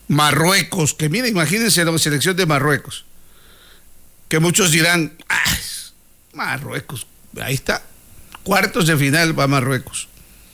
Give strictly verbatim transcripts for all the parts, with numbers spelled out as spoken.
Marruecos, que mira, imagínense la selección de Marruecos, que muchos dirán, ah, Marruecos, ahí está, cuartos de final va Marruecos.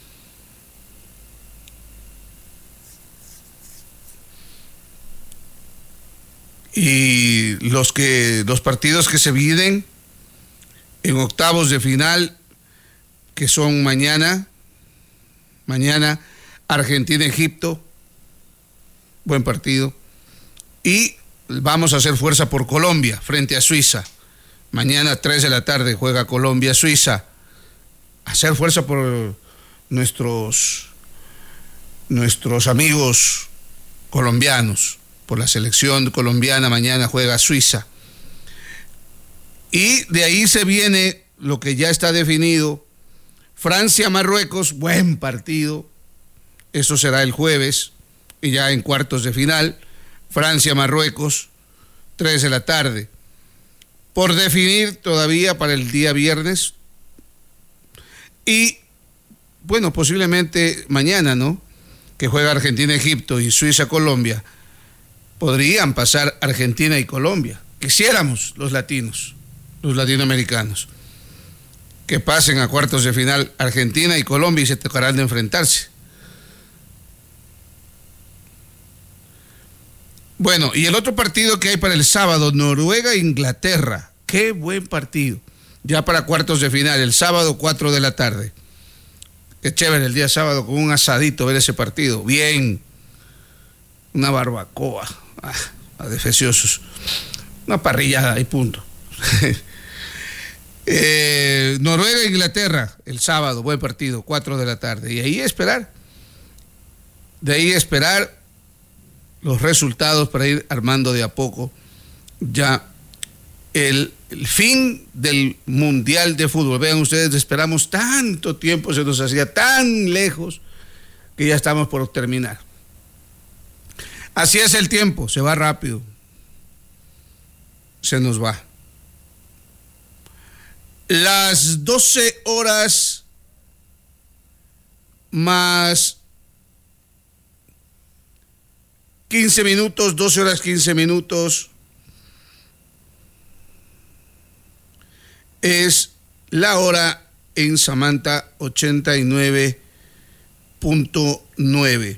Y los que los partidos que se vienen en octavos de final, que son mañana, mañana Argentina-Egipto, buen partido, y vamos a hacer fuerza por Colombia frente a Suiza. Mañana a tres de la tarde juega Colombia-Suiza. Hacer fuerza por nuestros nuestros amigos colombianos, por la selección colombiana. Mañana juega Suiza. Y de ahí se viene lo que ya está definido: Francia-Marruecos, buen partido. Eso será el jueves, y ya en cuartos de final, Francia-Marruecos, tres de la tarde. Por definir todavía para el día viernes. Y, bueno, posiblemente mañana, ¿no?, que juega Argentina-Egipto y Suiza-Colombia. Podrían pasar Argentina y Colombia. Quisiéramos los latinos, los latinoamericanos, que pasen a cuartos de final Argentina y Colombia y se tocarán de enfrentarse. Bueno, y el otro partido que hay para el sábado, Noruega-Inglaterra. Qué buen partido. Ya para cuartos de final, el sábado, cuatro de la tarde. Qué chévere el día sábado con un asadito ver ese partido. Bien. Una barbacoa. Ah, adefesiosos. Una parrillada y punto. eh, Noruega-Inglaterra, el sábado, buen partido, cuatro de la tarde. Y ahí esperar. De ahí esperar los resultados para ir armando de a poco ya el, el fin del Mundial de Fútbol. Vean ustedes, esperamos tanto tiempo, se nos hacía tan lejos que ya estamos por terminar. Así es el tiempo, se va rápido, se nos va. Las doce horas más quince minutos, doce horas quince minutos, es la hora en Samantha ochenta y nueve punto nueve.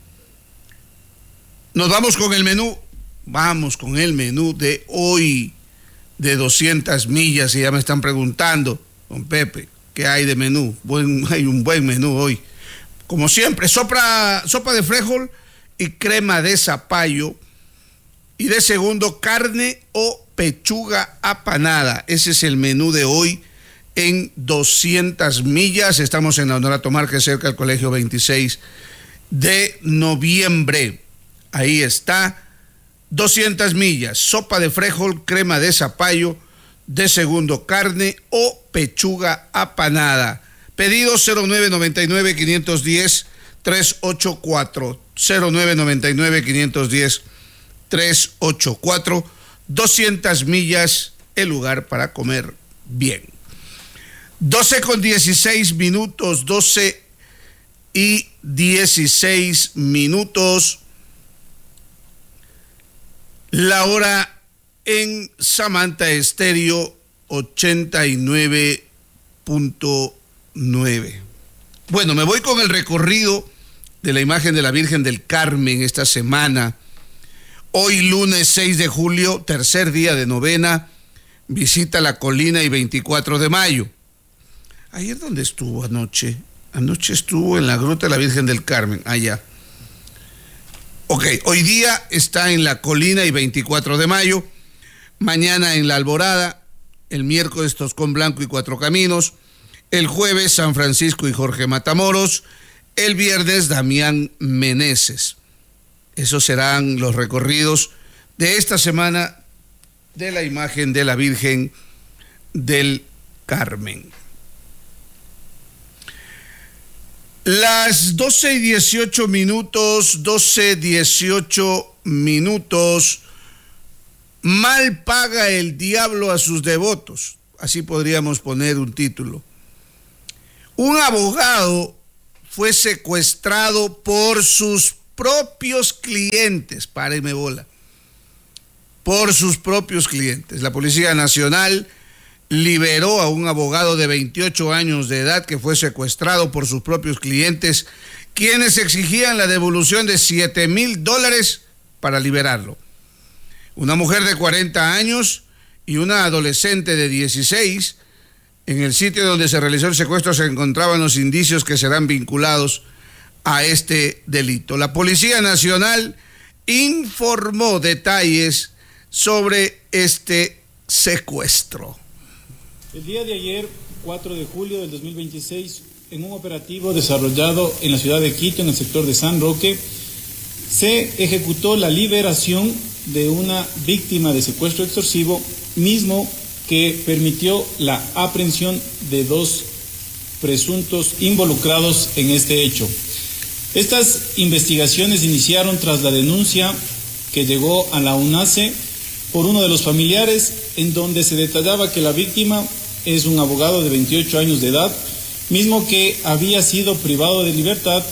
Nos vamos con el menú, vamos con el menú de hoy, de doscientas millas, y ya me están preguntando, don Pepe, ¿qué hay de menú? Buen, hay un buen menú hoy. Como siempre, sopa, sopa de frijol y crema de zapallo, y de segundo, carne o pechuga apanada. Ese es el menú de hoy en doscientas millas. Estamos en la Honorato Márquez, cerca del Colegio veintiséis de noviembre. Ahí está, doscientas millas, sopa de frijol, crema de zapallo, de segundo, carne o pechuga apanada. Pedido cero nueve noventa y nueve, quinientos diez, trescientos ochenta y cuatro, cero nueve noventa y nueve, quinientos diez, trescientos ochenta y cuatro, doscientas millas, el lugar para comer bien. doce con dieciséis minutos, doce y dieciséis minutos, la hora en Samantha Estéreo ochenta y nueve punto nueve. Bueno, me voy con el recorrido de la imagen de la Virgen del Carmen esta semana. Hoy lunes seis de julio, tercer día de novena, visita la Colina y veinticuatro de mayo. ¿Ayer dónde estuvo anoche? Anoche estuvo en la Gruta de la Virgen del Carmen, allá. Ok, hoy día está en la Colina y veinticuatro de mayo, mañana en la Alborada, el miércoles Toscón Blanco y Cuatro Caminos, el jueves San Francisco y Jorge Matamoros, el viernes Damián Meneses. Esos serán los recorridos de esta semana de la imagen de la Virgen del Carmen. Las doce y dieciocho minutos, doce, dieciocho minutos. Mal paga el diablo a sus devotos. Así podríamos poner un título. Un abogado fue secuestrado por sus propios clientes, páreme bola, por sus propios clientes. La Policía Nacional liberó a un abogado de veintiocho años de edad que fue secuestrado por sus propios clientes, quienes exigían la devolución de siete mil dólares para liberarlo. Una mujer de cuarenta años y una adolescente de dieciséis. En el sitio donde se realizó el secuestro se encontraban los indicios que serán vinculados a este delito. La Policía Nacional informó detalles sobre este secuestro. El día de ayer, cuatro de julio del dos mil veintiséis, en un operativo desarrollado en la ciudad de Quito, en el sector de San Roque, se ejecutó la liberación de una víctima de secuestro extorsivo, mismo que permitió la aprehensión de dos presuntos involucrados en este hecho. Estas investigaciones iniciaron tras la denuncia que llegó a la UNACE por uno de los familiares, en donde se detallaba que la víctima es un abogado de veintiocho años de edad, mismo que había sido privado de libertad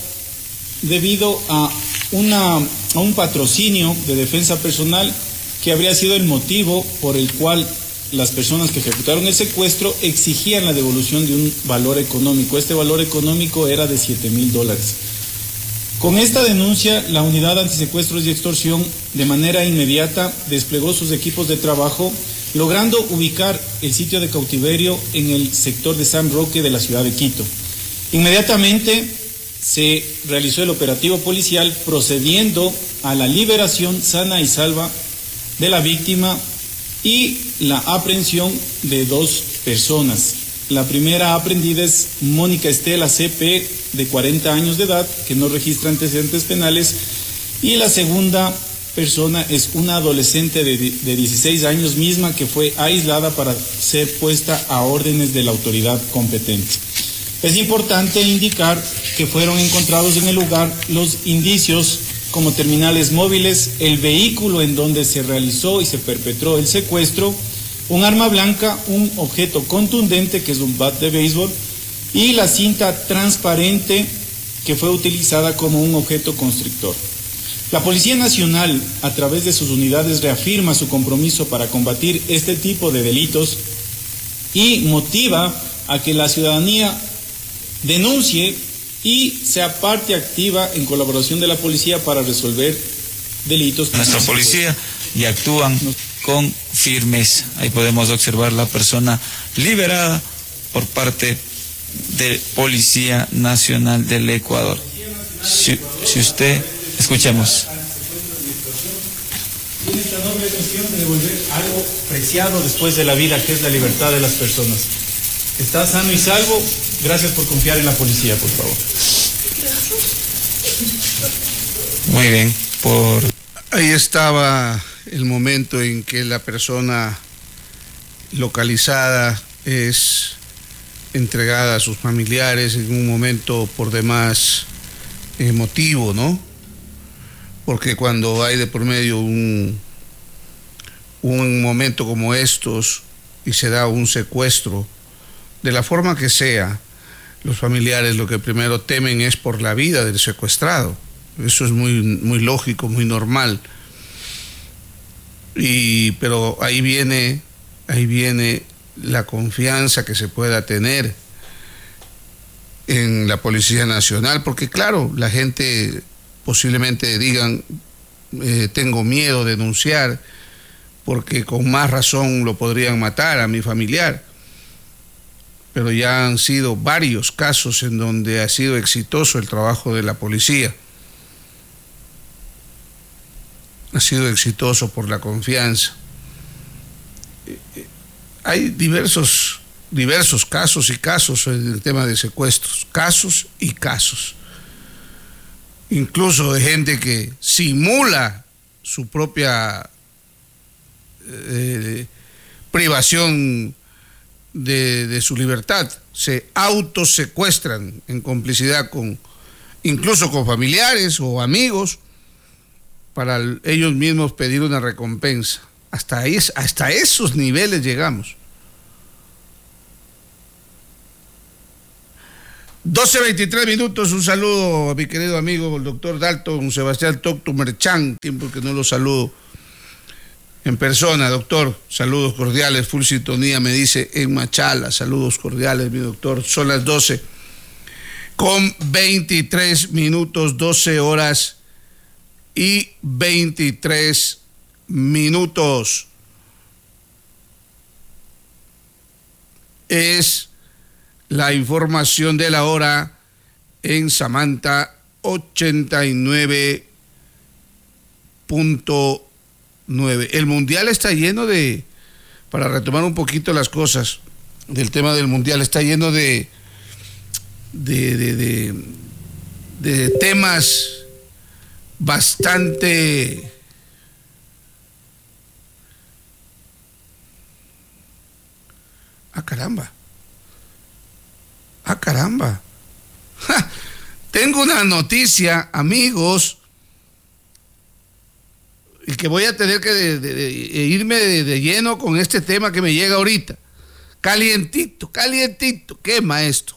debido a, una, a un patrocinio de defensa personal que habría sido el motivo por el cual las personas que ejecutaron el secuestro exigían la devolución de un valor económico. Este valor económico era de siete mil dólares. Con esta denuncia, la Unidad Antisecuestros y Extorsión de manera inmediata desplegó sus equipos de trabajo, logrando ubicar el sitio de cautiverio en el sector de San Roque de la ciudad de Quito. Inmediatamente se realizó el operativo policial procediendo a la liberación sana y salva de la víctima y la aprehensión de dos personas. La primera aprehendida es Mónica Estela C P, de cuarenta años de edad, que no registra antecedentes penales, y la segunda persona es una adolescente de, de dieciséis años misma que fue aislada para ser puesta a órdenes de la autoridad competente. Es importante indicar que fueron encontrados en el lugar los indicios como terminales móviles, el vehículo en donde se realizó y se perpetró el secuestro, un arma blanca, un objeto contundente que es un bat de béisbol y la cinta transparente que fue utilizada como un objeto constrictor. La Policía Nacional, a través de sus unidades, reafirma su compromiso para combatir este tipo de delitos y motiva a que la ciudadanía denuncie y sea parte activa en colaboración de la policía para resolver delitos. Nuestra policía y actúan con firmeza. Ahí podemos observar la persona liberada por parte de Policía Nacional del Ecuador. Si, si usted, escuchemos. Tiene esta noble misión de devolver algo preciado después de la vida, que es la libertad de las personas. Está sano y salvo. Gracias por confiar en la policía, por favor. Muy bien, por... Ahí estaba el momento en que la persona localizada es entregada a sus familiares en un momento por demás emotivo, ¿no? Porque cuando hay de por medio un, un momento como estos y se da un secuestro, de la forma que sea, los familiares lo que primero temen es por la vida del secuestrado. Eso es muy, muy lógico, muy normal. Y, pero ahí viene, ahí viene la confianza que se pueda tener en la Policía Nacional, porque claro, la gente posiblemente digan, eh, tengo miedo de denunciar, porque con más razón lo podrían matar a mi familiar. Pero ya han sido varios casos en donde ha sido exitoso el trabajo de la policía. Ha sido exitoso por la confianza. Hay diversos, diversos casos y casos en el tema de secuestros, casos y casos. Incluso de gente que simula su propia eh, privación de, de su libertad, se autosecuestran en complicidad con, incluso con familiares o amigos, para ellos mismos pedir una recompensa. Hasta, ahí, hasta esos niveles llegamos. doce veintitrés minutos, un saludo a mi querido amigo el doctor Dalton Sebastián Tocto Merchán, tiempo que no lo saludo en persona. Doctor, saludos cordiales, full sintonía, me dice en Machala, saludos cordiales, mi doctor. Son las doce con veintitrés minutos, doce horas y veintitrés minutos. Es la información de la hora en Samantha ochenta y nueve punto nueve. El mundial está lleno de, para retomar un poquito las cosas del tema del mundial, está lleno de de, de, de, de temas bastante ah caramba ah caramba ¡Ja! Tengo una noticia, amigos, y que voy a tener que de, de, de irme de, de lleno con este tema que me llega ahorita. Calientito, calientito, qué maestro.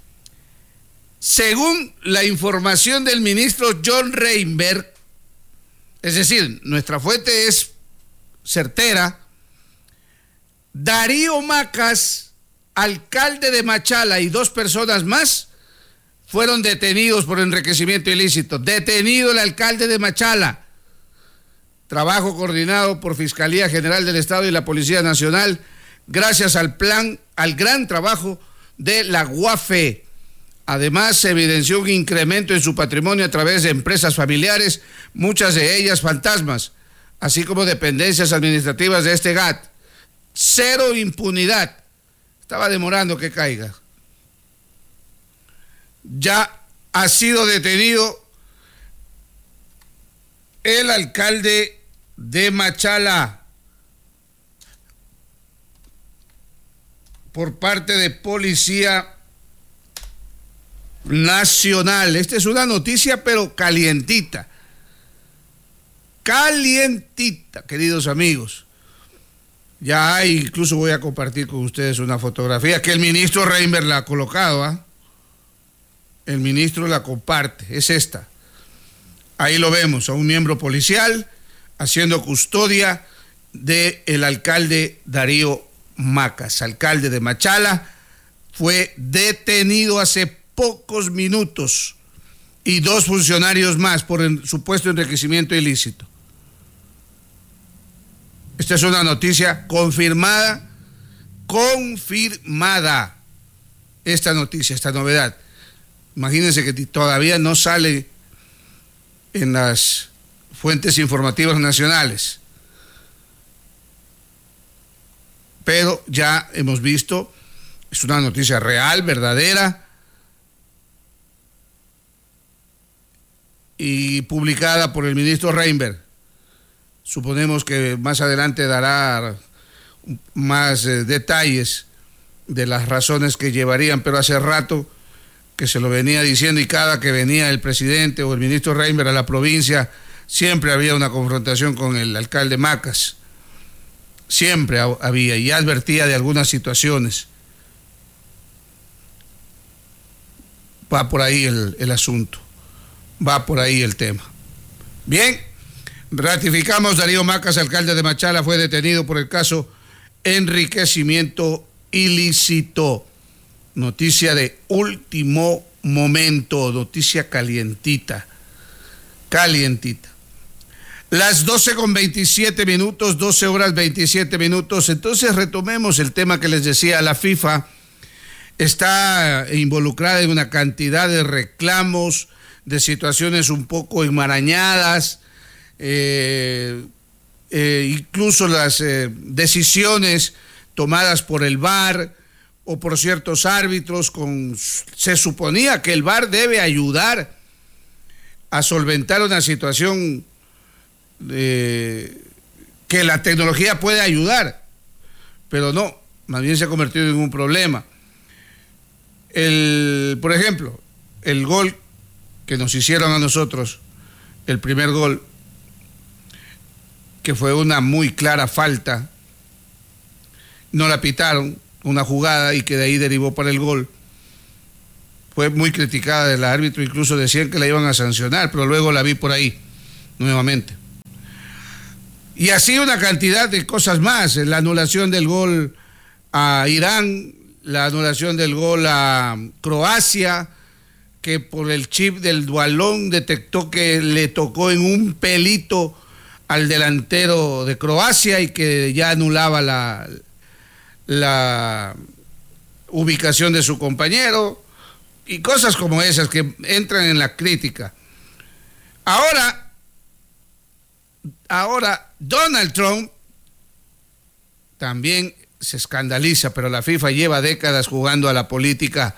Según la información del ministro John Reinberg, es decir, nuestra fuente es certera, Darío Macas, alcalde de Machala, y dos personas más fueron detenidos por enriquecimiento ilícito. Detenido el alcalde de Machala. Trabajo coordinado por Fiscalía General del Estado y la Policía Nacional, gracias al plan, al gran trabajo de la UAFE. Además, se evidenció un incremento en su patrimonio a través de empresas familiares, muchas de ellas fantasmas, así como dependencias administrativas de este G A T. Cero impunidad. Estaba demorando que caiga. Ya ha sido detenido el alcalde de Machala por parte de Policía Nacional. Esta es una noticia pero calientita. Calientita, queridos amigos. Ya hay, incluso voy a compartir con ustedes una fotografía que el ministro Reinberg la ha colocado, ¿ah? El ministro la comparte, es esta. Ahí lo vemos, a un miembro policial haciendo custodia del alcalde Darío Macas, alcalde de Machala. Fue detenido hace pocos minutos, y dos funcionarios más por el supuesto enriquecimiento ilícito. Esta es una noticia confirmada, confirmada, esta noticia, esta novedad. Imagínense que todavía no sale en las fuentes informativas nacionales, pero ya hemos visto, es una noticia real, verdadera, y publicada por el ministro Reinberg. Suponemos que más adelante dará más eh, detalles de las razones que llevarían, pero hace rato que se lo venía diciendo, y cada que venía el presidente o el ministro Reinberg a la provincia, siempre había una confrontación con el alcalde Macas. Siempre había, y advertía de algunas situaciones. Va por ahí el, el asunto, va por ahí el tema. Bien, ratificamos, Darío Macas, alcalde de Machala, fue detenido por el caso enriquecimiento ilícito. Noticia de último momento, noticia calientita, calientita. Las doce con veintisiete minutos, doce horas veintisiete minutos. Entonces retomemos el tema que les decía. La FIFA está involucrada en una cantidad de reclamos, de situaciones un poco enmarañadas, eh, eh, incluso las eh, decisiones tomadas por el V A R o por ciertos árbitros. Con, se suponía que el V A R debe ayudar a solventar una situación eh, que la tecnología puede ayudar, pero no, más bien se ha convertido en un problema. El, por ejemplo, el gol que nos hicieron a nosotros, el primer gol, que fue una muy clara falta, no la pitaron, una jugada, y que de ahí derivó para el gol. fue muy criticada del árbitro, incluso decían que la iban a sancionar, pero luego la vi por ahí nuevamente. Y así una cantidad de cosas más, la anulación del gol a Irán, la anulación del gol a Croacia, que por el chip del balón detectó que le tocó en un pelito al delantero de Croacia y que ya anulaba la, la ubicación de su compañero, y cosas como esas que entran en la crítica. Ahora, ahora Donald Trump también se escandaliza, pero la FIFA lleva décadas jugando a la política.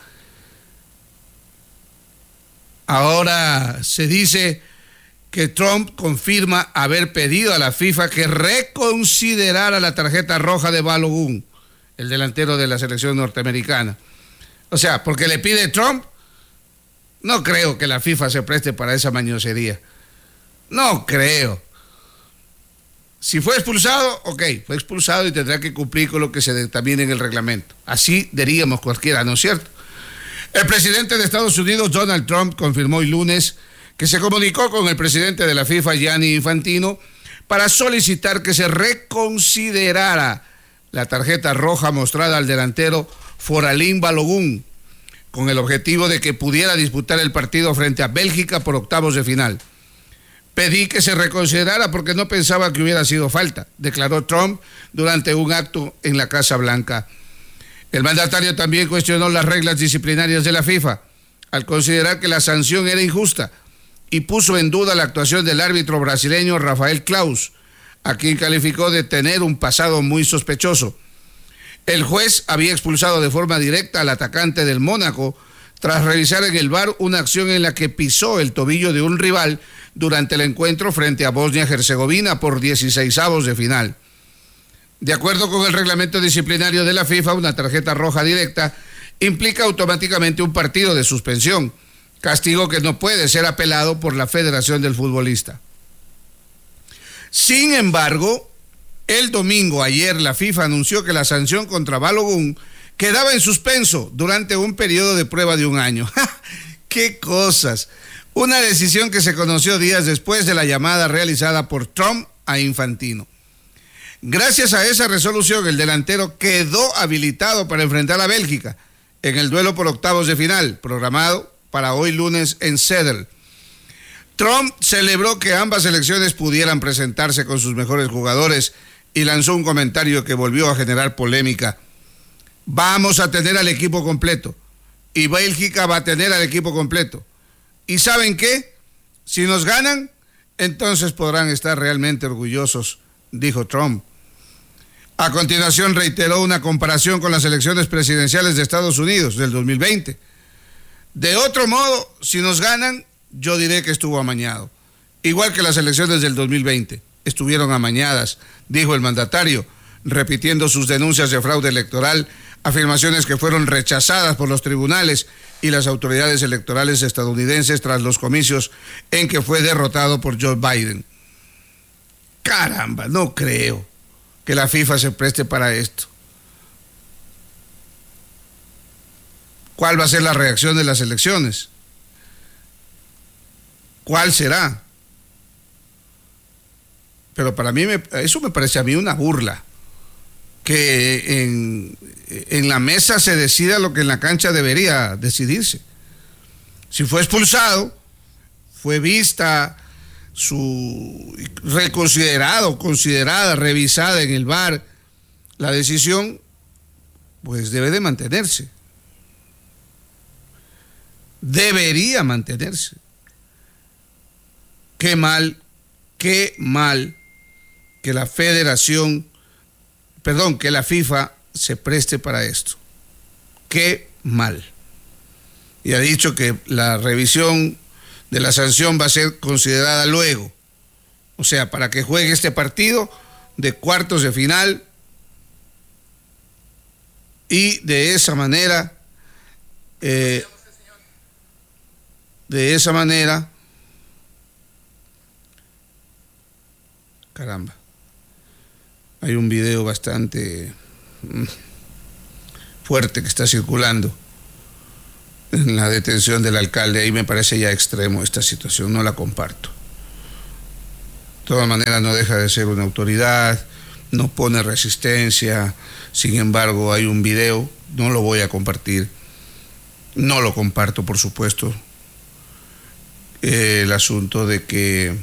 Ahora se dice que Trump confirma haber pedido a la FIFA que reconsiderara la tarjeta roja de Balogun, el delantero de la selección norteamericana. O sea, porque le pide Trump, no creo que la FIFA se preste para esa mañosería. No creo. Si fue expulsado, ok, fue expulsado y tendrá que cumplir con lo que se determine en el reglamento. Así diríamos cualquiera, ¿no es cierto? El presidente de Estados Unidos, Donald Trump, confirmó el lunes que se comunicó con el presidente de la FIFA, Gianni Infantino, para solicitar que se reconsiderara la tarjeta roja mostrada al delantero Foralín Balogun, con el objetivo de que pudiera disputar el partido frente a Bélgica por octavos de final. Pedí que se reconsiderara porque no pensaba que hubiera sido falta, declaró Trump durante un acto en la Casa Blanca. El mandatario también cuestionó las reglas disciplinarias de la FIFA, al considerar que la sanción era injusta, y puso en duda la actuación del árbitro brasileño Rafael Claus, a quien calificó de tener un pasado muy sospechoso. El juez había expulsado de forma directa al atacante del Mónaco tras revisar en el V A R una acción en la que pisó el tobillo de un rival durante el encuentro frente a Bosnia-Herzegovina por dieciseisavos de final. De acuerdo con el reglamento disciplinario de la FIFA, una tarjeta roja directa implica automáticamente un partido de suspensión, castigo que no puede ser apelado por la Federación del Futbolista. Sin embargo, el domingo, ayer, la FIFA anunció que la sanción contra Balogun quedaba en suspenso durante un periodo de prueba de un año. ¡Qué cosas! Una decisión que se conoció días después de la llamada realizada por Trump a Infantino. Gracias a esa resolución, el delantero quedó habilitado para enfrentar a Bélgica en el duelo por octavos de final, programado para hoy lunes en Seattle. Trump celebró que ambas selecciones pudieran presentarse con sus mejores jugadores y lanzó un comentario que volvió a generar polémica. Vamos a tener al equipo completo y Bélgica va a tener al equipo completo. ¿Y saben qué? Si nos ganan, entonces podrán estar realmente orgullosos, dijo Trump. A continuación reiteró una comparación con las elecciones presidenciales de Estados Unidos del dos mil veinte. De otro modo, si nos ganan, yo diré que estuvo amañado. Igual que las elecciones del dos mil veinte, estuvieron amañadas, dijo el mandatario, repitiendo sus denuncias de fraude electoral, afirmaciones que fueron rechazadas por los tribunales y las autoridades electorales estadounidenses tras los comicios en que fue derrotado por Joe Biden. Caramba, no creo que la FIFA se preste para esto. ¿Cuál va a ser la reacción de las elecciones? ¿Cuál será? Pero para mí, me, eso me parece a mí una burla. Que en, en la mesa se decida lo que en la cancha debería decidirse. Si fue expulsado, fue vista, su reconsiderado, considerada, revisada en el V A R, la decisión, pues debe de mantenerse. Debería mantenerse. Qué mal, qué mal que la federación, perdón, que la FIFA se preste para esto. Qué mal. Y ha dicho que la revisión de la sanción va a ser considerada luego. O sea, para que juegue este partido de cuartos de final y de esa manera, eh, de esa manera, caramba, hay un video bastante fuerte que está circulando. en la detención del alcalde. Ahí me parece ya extremo esta situación, no la comparto. De todas maneras no deja de ser una autoridad, no pone resistencia. Sin embargo, hay un video, no lo voy a compartir, no lo comparto, por supuesto, eh, el asunto de que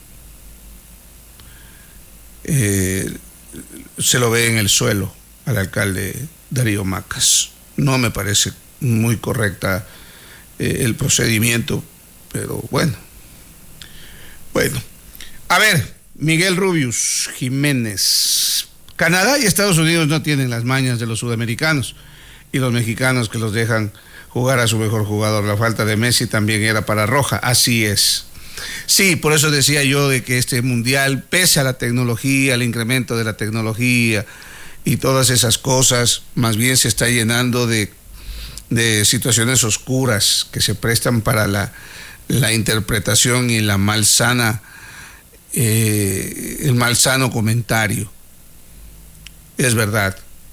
eh, se lo ve en el suelo al alcalde Darío Macas. No me parece muy correcta eh, el procedimiento, pero bueno. Bueno, a ver, Miguel Rubius Jiménez. Canadá y Estados Unidos no tienen las mañas de los sudamericanos y los mexicanos que los dejan jugar a su mejor jugador. La falta de Messi también era para Roja, así es. Sí, por eso decía yo de que este mundial, pese a la tecnología, al incremento de la tecnología y todas esas cosas, más bien se está llenando de, de situaciones oscuras que se prestan para la, la interpretación y la malsana, eh, el malsano comentario. Es verdad.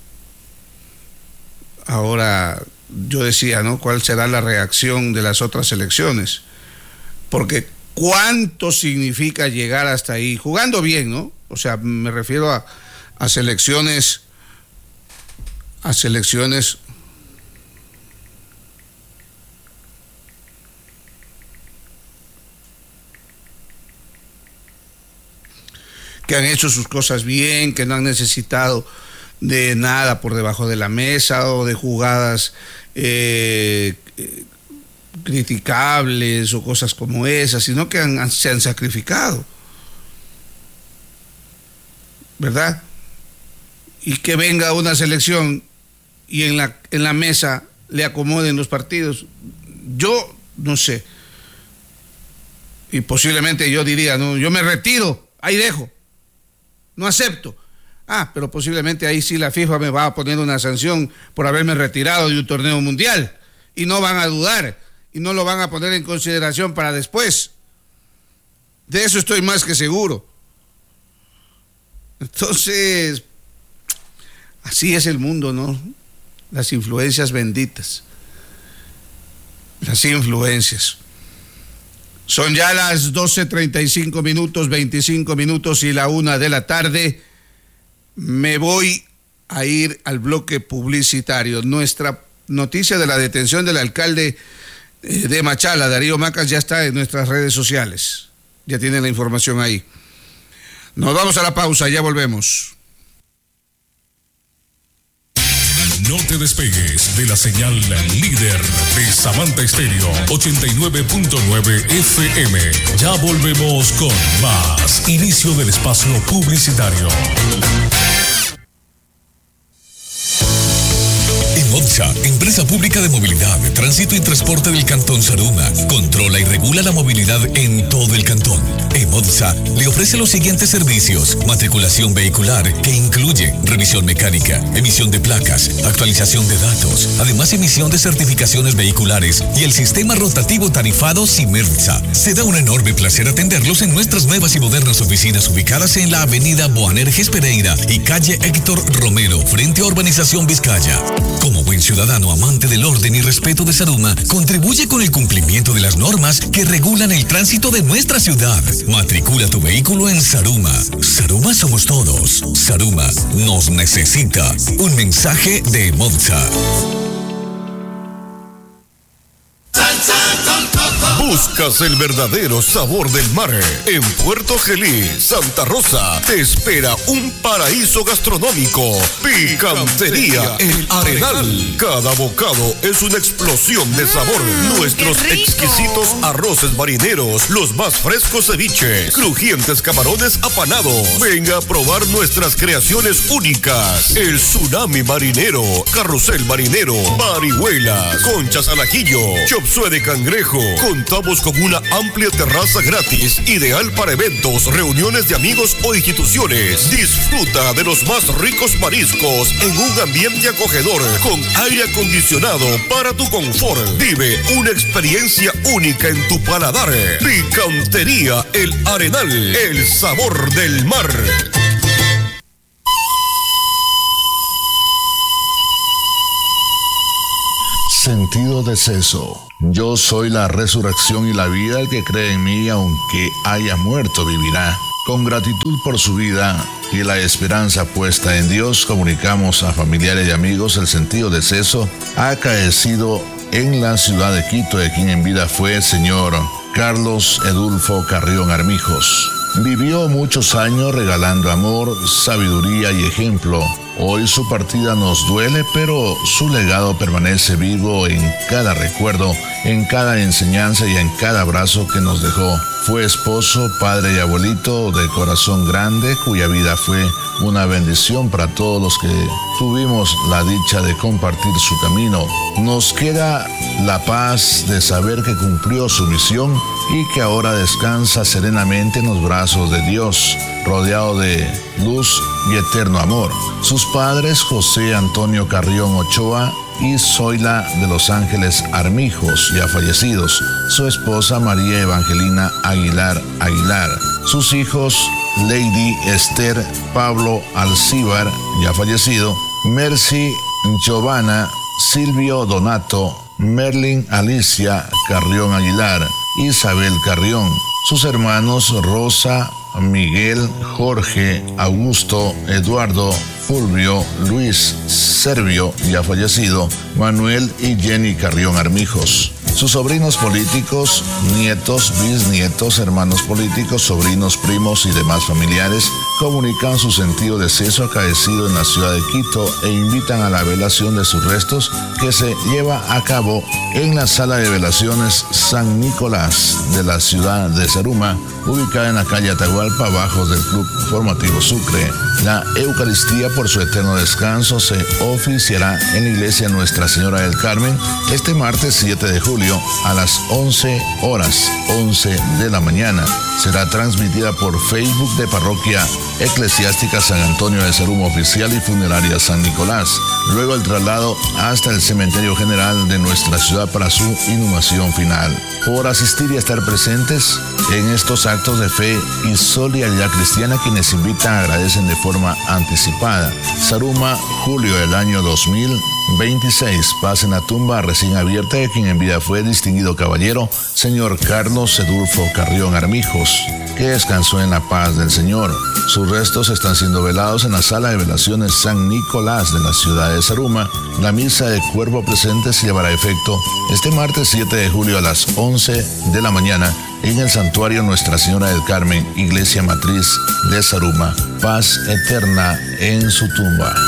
Ahora, yo decía, ¿no? ¿Cuál será la reacción de las otras selecciones? Porque ¿cuánto significa llegar hasta ahí? Jugando bien, ¿no? O sea, me refiero a, a selecciones, a selecciones que han hecho sus cosas bien, que no han necesitado de nada por debajo de la mesa o de jugadas eh, eh, criticables o cosas como esas, sino que han, han, se han sacrificado, ¿verdad? Y que venga una selección y en la, en la mesa le acomoden los partidos. Yo no sé, y posiblemente yo diría, no, yo me retiro, ahí dejo, no acepto. Ah, pero posiblemente ahí sí la FIFA me va a poner una sanción por haberme retirado de un torneo mundial y no van a dudar y no lo van a poner en consideración para después. De eso estoy más que seguro. Entonces, así es el mundo, ¿no? Las influencias benditas. Las influencias. Son ya las doce treinta y cinco minutos, veinticinco minutos y la una de la tarde. Me voy a ir al bloque publicitario. Nuestra noticia de la detención del alcalde de Machala, Darío Macas, ya está en nuestras redes sociales. Ya tienen la información ahí. Nos vamos a la pausa, ya volvemos. No te despegues de la señal líder de Samantha Estéreo ochenta y nueve punto nueve F M. Ya volvemos con más. Inicio del espacio publicitario. EMODSA, Empresa Pública de Movilidad, Tránsito y Transporte del Cantón Saruma, controla y regula la movilidad en todo el cantón. EMODSA le ofrece los siguientes servicios: matriculación vehicular, que incluye revisión mecánica, emisión de placas, actualización de datos, además emisión de certificaciones vehiculares y el sistema rotativo tarifado Simersa. Se da un enorme placer atenderlos en nuestras nuevas y modernas oficinas ubicadas en la avenida Boanerges Pereira y calle Héctor Romero, frente a Urbanización Vizcaya. Como buen ciudadano amante del orden y respeto de Saruma, contribuye con el cumplimiento de las normas que regulan el tránsito de nuestra ciudad. Matricula tu vehículo en Saruma. Saruma somos todos. Saruma nos necesita. Un mensaje de EMODSA. Buscas el verdadero sabor del mar. En Puerto Gelí, Santa Rosa, te espera un paraíso gastronómico. Picantería El Arenal. Cada bocado es una explosión de sabor. Nuestros exquisitos arroces marineros, los más frescos ceviches, crujientes camarones apanados. Venga a probar nuestras creaciones únicas. El tsunami marinero, carrusel marinero, parihuelas, conchas al ajillo, chop suey de cangrejo. Contamos con una amplia terraza gratis, ideal para eventos, reuniones de amigos o instituciones. Disfruta de los más ricos mariscos en un ambiente acogedor, con aire acondicionado para tu confort. Vive una experiencia única en tu paladar. Picantería El Arenal, el sabor del mar. Sentido deceso. Yo soy la resurrección y la vida. El que cree en mí, aunque haya muerto, vivirá. Con gratitud por su vida y la esperanza puesta en Dios, comunicamos a familiares y amigos el sentido deceso acaecido en la ciudad de Quito, de quien en vida fue el señor Carlos Edulfo Carrión Armijos. Vivió muchos años regalando amor, sabiduría y ejemplo. Hoy su partida nos duele, pero su legado permanece vivo en cada recuerdo, en cada enseñanza y en cada abrazo que nos dejó. Fue esposo, padre y abuelito de corazón grande, cuya vida fue una bendición para todos los que tuvimos la dicha de compartir su camino. Nos queda la paz de saber que cumplió su misión y que ahora descansa serenamente en los brazos de Dios, rodeado de luz y eterno amor. Sus padres, José Antonio Carrión Ochoa y Zoila de Los Ángeles Armijos, ya fallecidos. Su esposa, María Evangelina Aguilar Aguilar. Sus hijos, Lady Esther Pablo Alcíbar, ya fallecido. Mercy Giovanna, Silvio Donato, Merlin Alicia Carrión Aguilar, Isabel Carrión. Sus hermanos, Rosa, Miguel, Jorge, Augusto, Eduardo, Fulvio, Luis, Servio, ya fallecido, Manuel y Jenny Carrión Armijos. Sus sobrinos políticos, nietos, bisnietos, hermanos políticos, sobrinos, primos y demás familiares comunican su sentido deceso acaecido en la ciudad de Quito e invitan a la velación de sus restos, que se lleva a cabo en la sala de velaciones San Nicolás de la ciudad de Zaruma, ubicada en la calle Atahualpa, abajo del Club Formativo Sucre. La Eucaristía por su eterno descanso se oficiará en la iglesia Nuestra Señora del Carmen este martes siete de julio a las once horas, once de la mañana. Será transmitida por Facebook de Parroquia Eclesiástica San Antonio de Zaruma Oficial y Funeraria San Nicolás. Luego el traslado hasta el Cementerio General de nuestra ciudad para su inhumación final. Por asistir y estar presentes en estos actos de fe y solidaridad cristiana, quienes invitan agradecen de forma anticipada. Zaruma, julio del año dos mil veintiséis. Paz en la tumba recién abierta de quien en vida fue distinguido caballero, señor Carlos Edulfo Carrión Armijos, que descansó en la paz del Señor. Sus restos están siendo velados en la sala de velaciones San Nicolás de la ciudad de Zaruma. La misa de cuerpo presente se llevará a efecto este martes siete de julio a las once de la mañana en el santuario Nuestra Señora del Carmen, Iglesia Matriz de Zaruma. Paz eterna en su tumba.